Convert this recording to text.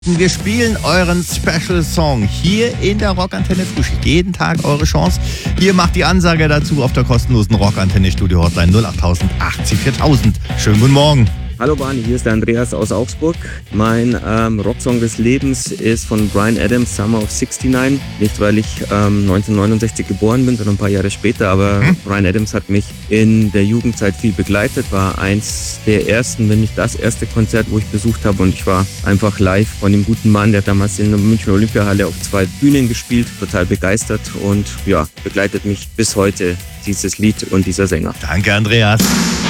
Wir spielen euren Special Song hier in der Rockantenne Frühschicht. Jeden Tag eure Chance. Hier macht die Ansage dazu auf der kostenlosen Rockantenne Studio Hotline 08000 80 4000. Schönen guten Morgen. Hallo Barney, hier ist der Andreas aus Augsburg. Mein Rocksong des Lebens ist von Bryan Adams, Summer of 69. Nicht, weil ich 1969 geboren bin, sondern ein paar Jahre später. Aber Bryan Adams hat mich in der Jugendzeit viel begleitet. War eins der ersten, wenn nicht das erste Konzert, wo ich besucht habe. Und ich war einfach live von dem guten Mann, der damals in der Münchner Olympiahalle auf 2 Bühnen gespielt. Total begeistert und ja, begleitet mich bis heute dieses Lied und dieser Sänger. Danke, Andreas.